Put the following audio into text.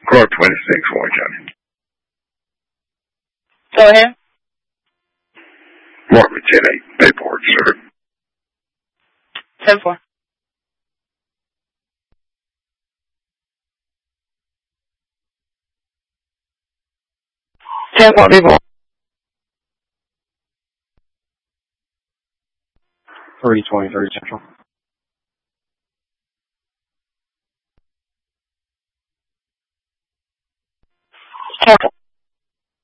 Car 26, Warren County. Go ahead. Margaret 10-8, paperwork, sir. 10-4. People. 30-20, 30 Central.